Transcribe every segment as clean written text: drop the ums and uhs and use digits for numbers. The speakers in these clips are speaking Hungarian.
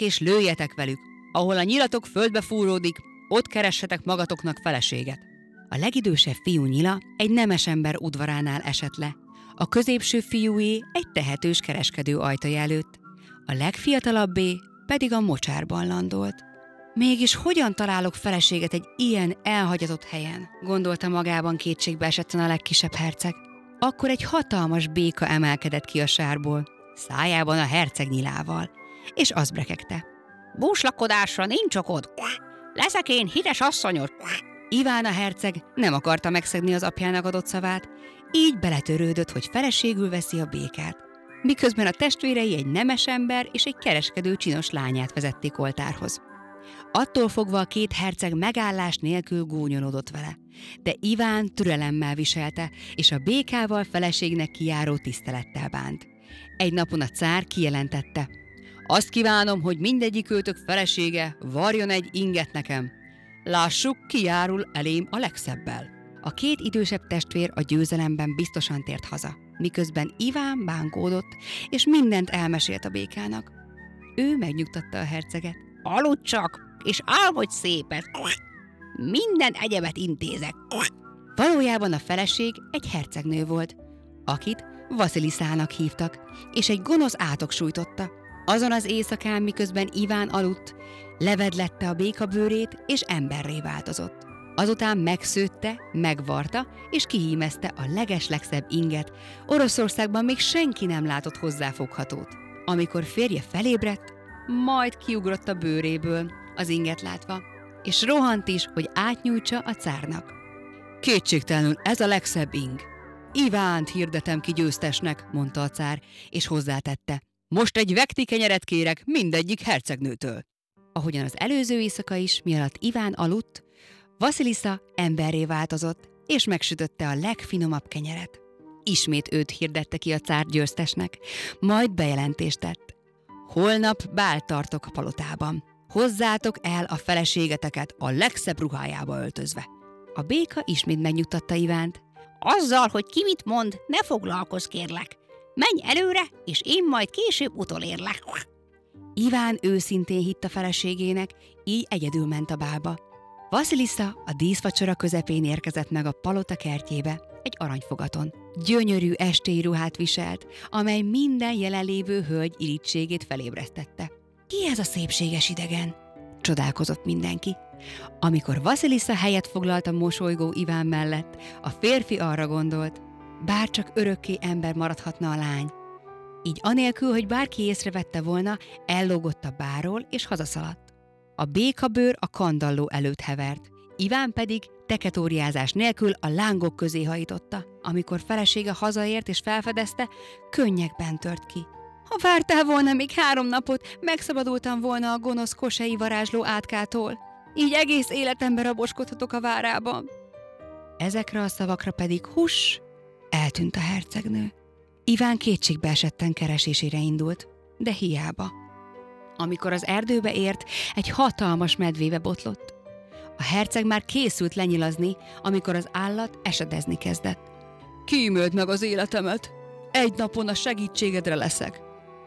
és lőjetek velük. Ahol a nyilatok földbe fúródik, ott keressetek magatoknak feleséget. A legidősebb fiú nyila egy nemes ember udvaránál esett le. A középső fiúé egy tehetős kereskedő ajtaja előtt. A legfiatalabbé pedig a mocsárban landolt. Mégis hogyan találok feleséget egy ilyen elhagyatott helyen, gondolta magában kétségbe esetten a legkisebb herceg. Akkor egy hatalmas béka emelkedett ki a sárból, szájában a herceg nyilával, és azt brekegte. Búslakodásra nincs okod. Leszek én hites asszonyod. Iván a herceg nem akarta megszegni az apjának adott szavát, így beletörődött, hogy feleségül veszi a békát. Miközben a testvérei egy nemes ember és egy kereskedő csinos lányát vezették oltárhoz. Attól fogva a két herceg megállás nélkül gúnyolódott vele, de Iván türelemmel viselte, és a békával feleségnek kijáró tisztelettel bánt. Egy napon a cár kijelentette: azt kívánom, hogy mindegyikőtök felesége varjon egy inget nekem. Lássuk, ki járul elém a legszebbel. A két idősebb testvér a győzelemben biztosan tért haza, miközben Iván bánkódott, és mindent elmesélt a békának. Ő megnyugtatta a herceget. Aludj csak, és álmodj szépet. Minden egyebet intézek. Valójában a feleség egy hercegnő volt, akit Vasiliszának hívtak, és egy gonosz átok sújtotta. Azon az éjszakán, miközben Iván aludt, levedlette a béka bőrét, és emberré változott. Azután megszőtte, megvarta, és kihímezte a legeslegszebb inget. Oroszországban még senki nem látott hozzáfoghatót. Amikor férje felébredt, majd kiugrott a bőréből az inget látva, és rohant is, hogy átnyújtsa a cárnak. Kétségtelenül ez a legszebb ing. Ivánt hirdetem ki győztesnek, mondta a cár, és hozzátette. Most egy vekti kenyeret kérek mindegyik hercegnőtől. Ahogyan az előző éjszaka is, mialatt Iván aludt, Vasilisza emberré változott, és megsütötte a legfinomabb kenyeret. Ismét őt hirdette ki a cár győztesnek, majd bejelentést tett. Holnap bált tartok a palotában. Hozzátok el a feleségeteket a legszebb ruhájába öltözve. A béka ismét megnyugtatta Ivánt. Azzal, hogy ki mit mond, ne foglalkozz, kérlek. Menj előre, és én majd később utolérlek. Iván őszintén hitt a feleségének, így egyedül ment a bálba. Vasilisa a díszvacsora közepén érkezett meg a palota kertjébe, egy aranyfogaton. Gyönyörű estély ruhát viselt, amely minden jelenlévő hölgy irítségét felébresztette. Ki ez a szépséges idegen? Csodálkozott mindenki. Amikor Vasilisa helyet foglalt a mosolygó Iván mellett, a férfi arra gondolt, bárcsak örökké ember maradhatna a lány. Így anélkül, hogy bárki észrevette volna, ellógott a bárról és hazaszaladt. A békabőr a kandalló előtt hevert, Iván pedig teketóriázás nélkül a lángok közé hajította. Amikor felesége hazaért és felfedezte, könnyekben tört ki. Ha vártál volna még 3 napot, megszabadultam volna a gonosz kosei varázsló átkától. Így egész életemben raboskodhatok a várában. Ezekre a szavakra pedig huss, eltűnt a hercegnő. Iván kétségbe esetten keresésére indult, de hiába. Amikor az erdőbe ért, egy hatalmas medvébe botlott. A herceg már készült lenyilazni, amikor az állat esedezni kezdett. Kíméld meg az életemet, egy napon a segítségedre leszek.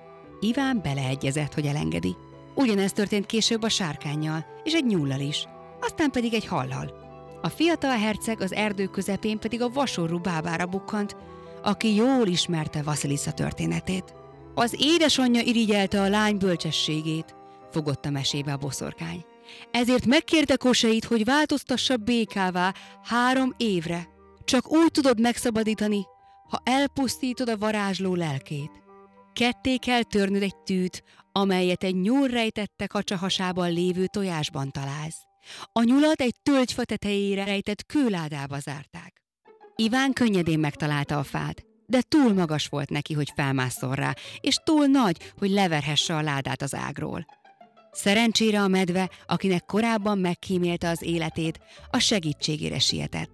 Iván beleegyezett, hogy elengedi. Ugyanezt történt később a sárkánnyal, és egy nyúllal is, aztán pedig egy hallal. A fiatal herceg az erdő közepén pedig a vasorú bábára bukkant, aki jól ismerte Vasilisa történetét. Az édesanyja irigyelte a lány bölcsességét, fogott a mesébe a boszorkány. Ezért megkérte Koseit, hogy változtassa békává 3 évre. Csak úgy tudod megszabadítani, ha elpusztítod a varázsló lelkét. Ketté kell törnöd egy tűt, amelyet egy nyúl rejtette kacsahasában lévő tojásban találsz. A nyulat egy tölgyfa tetejére rejtett kőládába zárták. Iván könnyedén megtalálta a fát, de túl magas volt neki, hogy felmásszon rá, és túl nagy, hogy leverhesse a ládát az ágról. Szerencsére a medve, akinek korábban megkímélte az életét, a segítségére sietett.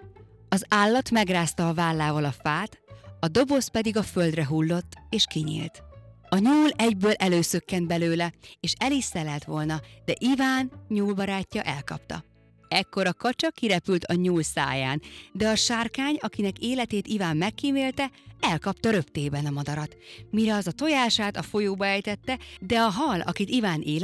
Az állat megrázta a vállával a fát, a doboz pedig a földre hullott, és kinyílt. A nyúl egyből előszökkent belőle, és el is szelelt volna, de Iván nyúlbarátja elkapta. Ekkor a kacsa kirepült a nyúl száján, de a sárkány, akinek életét Iván megkímélte, elkapta röptében a madarat. Mire az a tojását a folyóba ejtette, de a hal, akit Iván